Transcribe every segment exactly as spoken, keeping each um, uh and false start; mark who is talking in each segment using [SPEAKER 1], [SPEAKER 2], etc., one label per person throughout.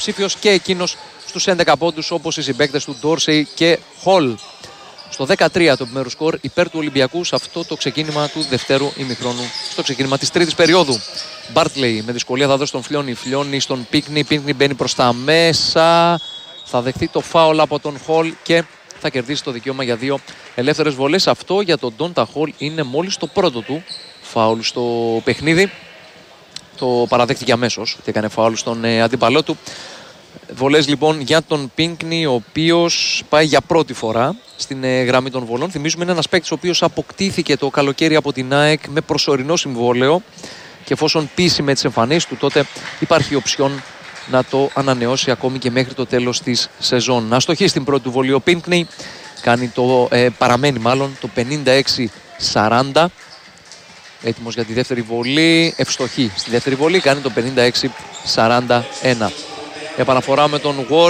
[SPEAKER 1] υποψήφιος και εκείνος στους έντεκα πόντους, όπως οι συμπαίκτες του Ντόρσεϊ και Χολ. Στο δεκατρία το επιμέρους σκορ υπέρ του Ολυμπιακού σε αυτό το ξεκίνημα του δευτέρου ημιχρόνου, στο ξεκίνημα της τρίτης περίοδου. Μπάρτλεϊ με δυσκολία θα δώσει τον Φλιώνη. Φλιώνη στον Πίκνη. Πίκνη μπαίνει προς τα μέσα. Θα δεχθεί το φάουλ από τον Χολ και θα κερδίσει το δικαίωμα για δύο ελεύθερες βολές. Αυτό για τον Ντόντα Χολ είναι μόλις το πρώτο του φάουλ στο παιχνίδι. Το παραδέχτηκε αμέσως ότι έκανε φάουλ στον ε, αντίπαλό του. Βολές λοιπόν για τον Πίνκνι, ο οποίος πάει για πρώτη φορά στην ε, γραμμή των βολών. Θυμίζουμε είναι ένας παίκτης ο οποίος αποκτήθηκε το καλοκαίρι από την ΑΕΚ με προσωρινό συμβόλαιο και εφόσον πείσει με τις εμφανίσεις του, τότε υπάρχει οψιόν να το ανανεώσει ακόμη και μέχρι το τέλος της σεζόν. Αστοχή στην πρώτη του βολή ο Πίνκνι, κάνει το, ε, παραμένει μάλλον το πενήντα έξι σαράντα. Έτοιμος για τη δεύτερη βολή, ευστοχή στη δεύτερη βολή, κάνει το πενήντα έξι σαράντα ένα. Επαναφορά με τον Ward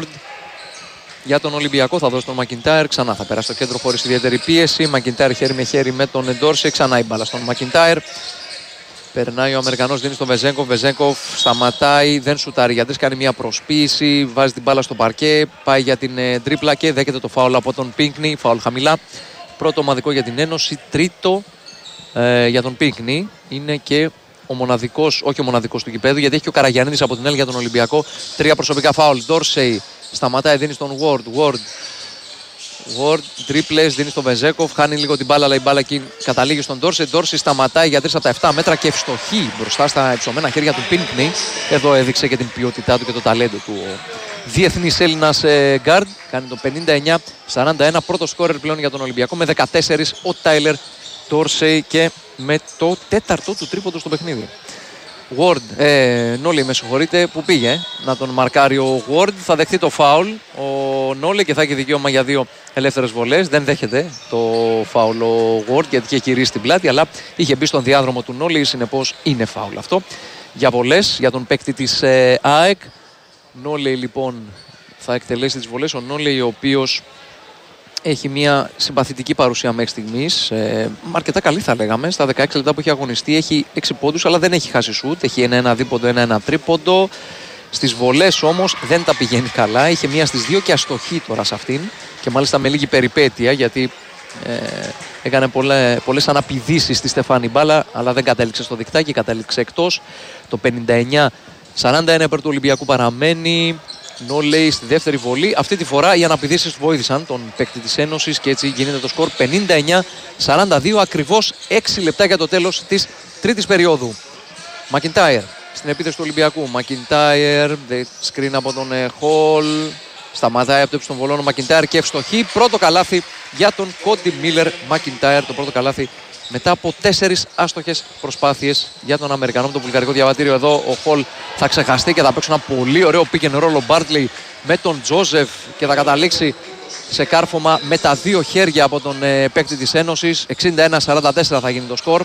[SPEAKER 1] για τον Ολυμπιακό, θα δώσει τον Μακιντάιρ, ξανά θα περάσει στο κέντρο χωρίς ιδιαίτερη πίεση. Μακιντάιρ χέρι με χέρι με τον Ντόρσεϊ, ξανά η μπάλα στον Μακιντάιρ. Περνάει ο Αμερικανός, δίνει στον Βεζέγκοφ. Βεζέγκοφ σταματάει, δεν σουτάρει γιατί κάνει μια προσποίηση. Βάζει την μπάλα στο παρκέ, πάει για την ε, τρίπλα και δέχεται το φάουλ από τον Πίνκνι. Φάουλ χαμηλά. Πρώτο ομαδικό για την Ένωση, τρίτο ε, για τον Πίνκνι. Είναι και ο μοναδικός, όχι ο μοναδικός του γηπέδου, γιατί έχει και ο Καραγιαννίδης από την Έλλη για τον Ολυμπιακό. Τρία προσωπικά φάουλ. Ντόρσεϊ σταματάει, δίνει στον Ward. Ward. Ward, τρίπλες, δίνει στον Βεζέκοφ, χάνει λίγο την μπάλα, αλλά η μπάλα εκεί καταλήγει στον Ντόρσεϊ. Ντόρσεϊ σταματάει για τρία από τα επτά μέτρα και ευστοχή μπροστά στα υψωμένα χέρια του Πίνκνι. Εδώ έδειξε και την ποιότητά του και το ταλέντο του ο διεθνής Έλληνας γκάρντ. Κάνει το πενήντα εννιά σαράντα ένα. Πρώτο σκόρερ πλέον για τον Ολυμπιακό με δεκατέσσερα ο Τάιλερ Ντόρσεϊ και με το τέταρτο του τρίποντο στο παιχνίδι. Ward, ε, Νόλι με συγχωρείτε, που πήγε να τον μαρκάρει ο Ward, θα δεχτεί το φάουλ ο Νόλι και θα έχει δικαίωμα για δύο ελεύθερες βολές. Δεν δέχεται το φάουλ ο Ward γιατί είχε κυρίσει την πλάτη, αλλά είχε μπει στον διάδρομο του Νόλι, συνεπώς είναι φάουλ αυτό. Για βολές, για τον παίκτη της ε, ΑΕΚ. Νόλι λοιπόν θα εκτελέσει τις βολές, ο Νόλι ο οποίος έχει μια συμπαθητική παρουσία μέχρι στιγμής, ε, αρκετά καλή θα λέγαμε. Στα δεκαέξι λεπτά που έχει αγωνιστεί έχει έξι πόντους, αλλά δεν έχει χάσει σουτ. Έχει ένα-ένα δίποντο, ένα-ένα τρίποντο. Στις βολές όμως δεν τα πηγαίνει καλά. Είχε μία στις δύο και αστοχή τώρα σε αυτήν. Και μάλιστα με λίγη περιπέτεια, γιατί ε, έκανε πολλές, πολλές αναπηδήσεις στη στεφάνη μπάλα, αλλά δεν κατέληξε στο δικτάκι, κατέληξε εκτός. Το πενήντα εννιά σαράντα ένα υπέρ του Ολυμπιακού παραμένει. Νόλεϊ στη δεύτερη βολή. Αυτή τη φορά οι αναπηδήσεις βοήθησαν τον παίκτη της Ένωσης και έτσι γίνεται το σκορ πενήντα εννιά σαράντα δύο, ακριβώς έξι λεπτά για το τέλος της τρίτης περίοδου. Μακιντάιρ στην επίθεση του Ολυμπιακού. Μακιντάιρ, screen από τον Χολ. Σταματάει από το ύψος των βολών ο Μακιντάιρ και ευστοχή. Πρώτο καλάθι για τον Κόντι Μίλερ Μακιντάιρ. Το πρώτο καλάθι μετά από τέσσερις άστοχες προσπάθειες για τον Αμερικανό με το βουλγαρικό διαβατήριο. Εδώ ο Χολ θα ξεχαστεί και θα παίξει ένα πολύ ωραίο pick and roll ο Μπάρτλεϊ με τον Τζόζεφ και θα καταλήξει σε κάρφωμα με τα δύο χέρια από τον ε, παίκτη της Ένωσης. εξήντα ένα σαράντα τέσσερα θα γίνει το σκορ.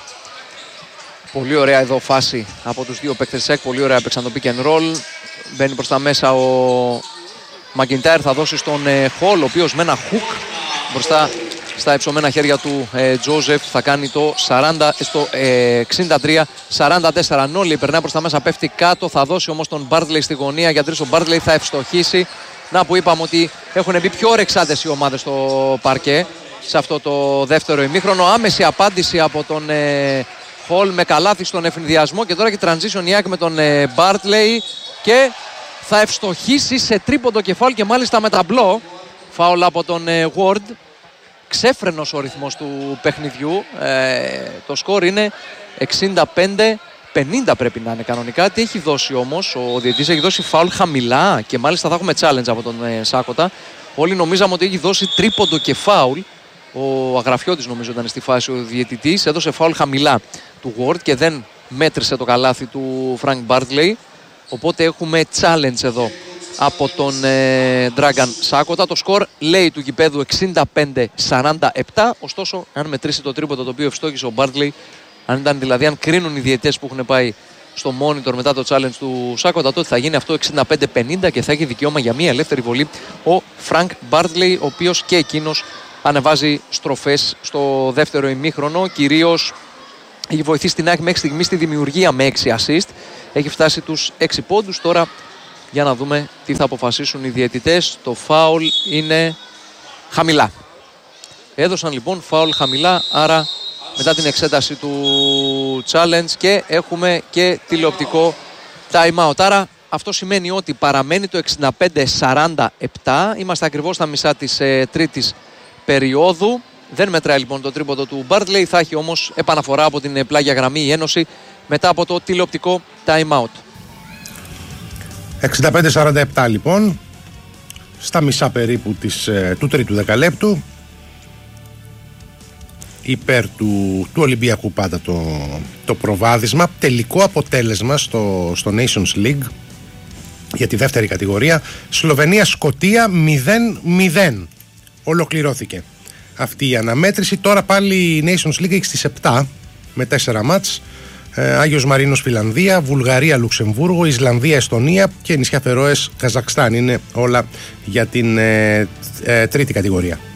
[SPEAKER 1] Πολύ ωραία εδώ φάση από τους δύο παίκτες της ΕΚ. Πολύ ωραία παίξαν το pick and roll. Μπαίνει προς τα μέσα ο Μακιντάιρ, θα δώσει στον ε, Χολ, ο οποίος με ένα hook μπροστά στα υψωμένα χέρια του ε, Τζόζεφ θα κάνει το σαράντα, στο ε, εξήντα τρία σαράντα τέσσερα. Νόλι περνάει προς τα μέσα, πέφτει κάτω, θα δώσει όμως τον Μπάρτλεϊ στη γωνία για τρεις. Ο Μπάρτλεϊ θα ευστοχίσει. Να που είπαμε ότι έχουν μπει πιο ωρεξάντες οι ομάδες στο παρκέ σε αυτό το δεύτερο ημίχρονο. Άμεση απάντηση από τον ε, Χολ με καλάθι στον ευνηδιασμό και τώρα και transition η ΑΕΚ με τον ε, Μπάρτλεϊ και θα ευστοχίσει σε τρίποντο και φάουλ και μάλιστα με ταμπλό. Φάουλ από τον ε, Ward. Ξέφρενος ο ρυθμός του παιχνιδιού. Ε, το σκορ είναι εξήντα πέντε πενήντα πρέπει να είναι κανονικά. Τι έχει δώσει όμως ο διαιτητής? Έχει δώσει φάουλ χαμηλά και μάλιστα θα έχουμε challenge από τον ε, Σάκοτα. Όλοι νομίζαμε ότι έχει δώσει τρίποντο και φάουλ. Ο Αγραφιώτης νομίζω ήταν στη φάση ο διαιτητής. Έδωσε φάουλ χαμηλά του Ward και δεν μέτρησε το καλάθι του Frank Bartley. Οπότε έχουμε challenge εδώ από τον ε, Dragan Σάκοτα. Το σκορ λέει του γηπέδου εξήντα πέντε σαράντα επτά. Ωστόσο, αν μετρήσει το τρίποντο το οποίο ευστόχησε ο Bartley, αν ήταν δηλαδή, αν κρίνουν οι διαιτητές που έχουν πάει στο monitor μετά το challenge του Σάκοτα, τότε θα γίνει αυτό εξήντα πέντε πενήντα και θα έχει δικαίωμα για μια ελεύθερη βολή ο Frank Bartley, ο οποίος και εκείνος ανεβάζει στροφές στο δεύτερο ημίχρονο. Κυρίως έχει βοηθήσει την ΑΕΚ μέχρι στιγμή στη δημιουργία με έξι assist. Έχει φτάσει τους έξι πόντους. Τώρα για να δούμε τι θα αποφασίσουν οι διαιτητές. Το φάουλ είναι χαμηλά. Έδωσαν λοιπόν φάουλ χαμηλά, άρα μετά την εξέταση του challenge και έχουμε και τηλεοπτικό time out. Άρα αυτό σημαίνει ότι παραμένει το εξήντα πέντε σαράντα επτά. Είμαστε ακριβώς στα μισά της ε, τρίτης περίοδου. Δεν μετράει λοιπόν το τρίποντο του Μπάρτλεϊ. Θα έχει όμως επαναφορά από την πλάγια γραμμή η Ένωση μετά από το τηλεοπτικό time out.
[SPEAKER 2] εξήντα πέντε σαράντα επτά λοιπόν. Στα μισά περίπου της, ε, του τρίτου δεκαλέπτου. Υπέρ του, του Ολυμπιακού πάντα το, το προβάδισμα. Τελικό αποτέλεσμα στο, στο Nations League για τη δεύτερη κατηγορία. Σλοβενία-Σκωτία μηδέν μηδέν. Ολοκληρώθηκε αυτή η αναμέτρηση. Τώρα πάλι η Nations League έχει στις επτά με τέσσερα μάτς. ε, Άγιος Μαρίνος Φιλανδία, Βουλγαρία Λουξεμβούργο, Ισλανδία Εστονία και νησιά Φερόες Καζακστάν. Είναι όλα για την ε, ε, τρίτη κατηγορία.